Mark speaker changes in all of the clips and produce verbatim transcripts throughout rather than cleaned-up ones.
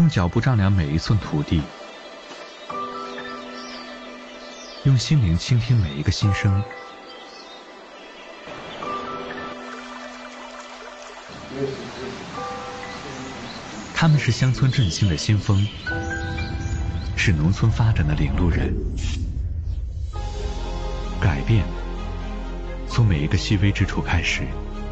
Speaker 1: 用脚步丈量每一寸土地，用心灵倾听每一个心声。他们是乡村振兴的先锋，是农村发展的领路人。改变从每一个细微之处开始，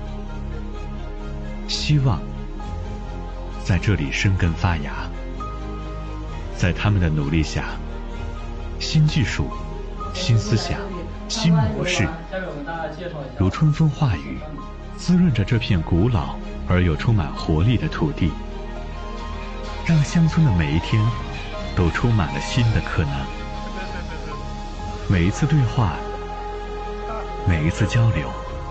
Speaker 1: 希望在这里生根发芽。在他们的努力下，新技术、新思想、新模式如春风化雨，滋润着这片古老而又充满活力的土地，让乡村的每一天都充满了新的可能。每一次对话，每一次交流，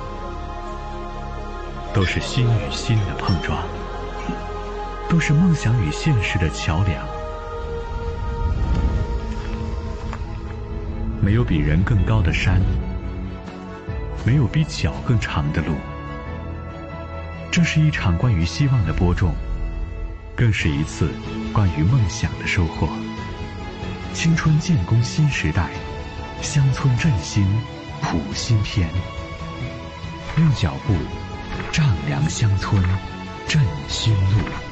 Speaker 1: 都是心与心的碰撞，都是梦想与现实的桥梁。没有比人更高的山，没有比脚更长的路。这是一场关于希望的播种，更是一次关于梦想的收获。青春建功新时代，乡村振兴谱新篇。用脚步丈量乡村，振新路。